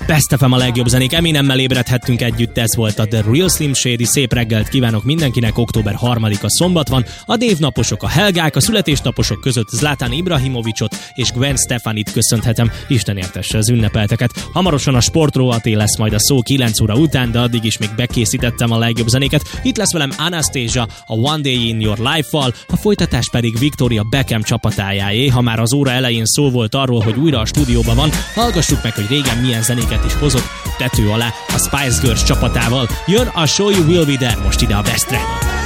Best FM a legjobb zenék, Eminemmel ébredhettünk együtt, ez volt a The Real Slim Shady. Szép reggelt kívánok mindenkinek, október 3-a szombat van, a névnaposok, a Helgák, a születésnaposok között Zlatan Ibrahimovicsot és Gwen Stefanit köszönhetem, Isten értesse az ünnepelteket. Hamarosan a sportrovaté lesz majd a szó 9 óra után, de addig is még bekészítettem a legjobb zenéket. Itt lesz velem Anastasia, a One Day in Your Life-val, a folytatás pedig Victoria Beckham csapatájáé. Ha már az óra elején szó volt arról, hogy újra a stúdióban van, hallgassuk meg, hogy régen milyen zenéket is hozott tető alá a Spice Girls csapatával. Jön a Show You Will Be There, most ide a Bestre.